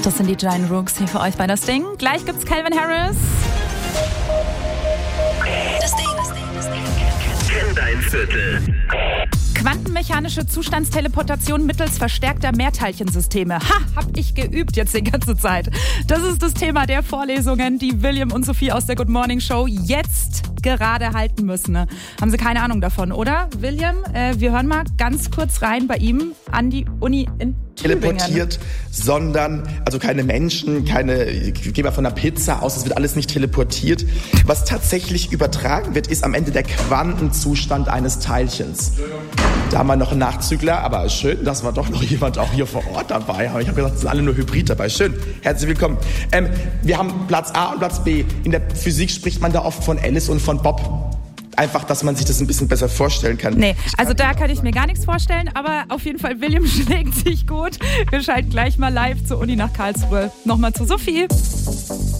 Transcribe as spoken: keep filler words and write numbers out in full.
Das sind die Giant Rooks hier für euch bei Das Ding. Gleich gibt's Calvin Harris. Das Ding. Kenn dein Viertel. Quantenmechanische Zustandsteleportation mittels verstärkter Mehrteilchensysteme. Ha, hab ich geübt jetzt die ganze Zeit. Das ist das Thema der Vorlesungen, die William und Sophie aus der Good Morning Show jetzt gerade halten müssen. Haben Sie keine Ahnung davon, oder? William, äh, wir hören mal ganz kurz rein bei ihm an die Uni in teleportiert, sondern, also keine Menschen, keine, ich gehe mal von einer Pizza aus, es wird alles nicht teleportiert. Was tatsächlich übertragen wird, ist am Ende der Quantenzustand eines Teilchens. Da haben wir noch einen Nachzügler, aber schön, dass wir doch noch jemand auch hier vor Ort dabei haben. Ich habe gesagt, es sind alle nur Hybrid dabei. Schön, herzlich willkommen. Ähm, wir haben Platz A und Platz B. In der Physik spricht man da oft von Alice und von Bob. Einfach, dass man sich das ein bisschen besser vorstellen kann. Nee, also da kann ich mir gar nichts vorstellen, aber auf jeden Fall, William schlägt sich gut. Wir schalten gleich mal live zur Uni nach Karlsruhe. Nochmal zu Sophie.